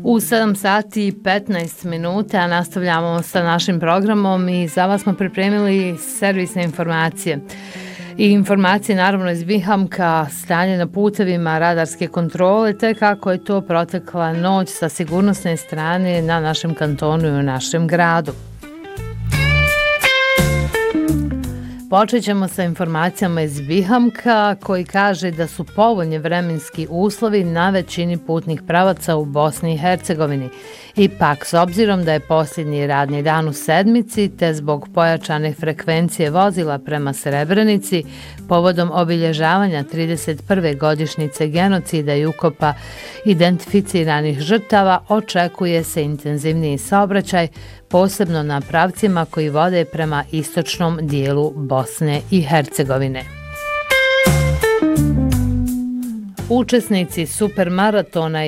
U 7 sati i 15 minuta nastavljamo sa našim programom i za vas smo pripremili servisne informacije. I informacije naravno iz Bihamka, stanje na putevima, radarske kontrole, te kako je to protekla noć sa sigurnosne strane na našem kantonu i u našem gradu. Počet ćemo sa informacijama iz Bihamka koji kaže da su povoljni vremenski uslovi na većini putnih pravaca u Bosni i Hercegovini. Ipak, s obzirom da je posljednji radni dan u sedmici, te zbog pojačane frekvencije vozila prema Srebrenici, povodom obilježavanja 31. godišnjice genocida i ukopa identificiranih žrtava, očekuje se intenzivniji saobraćaj, posebno na pravcima koji vode prema istočnom dijelu Bosne i Hercegovine. Učesnici supermaratona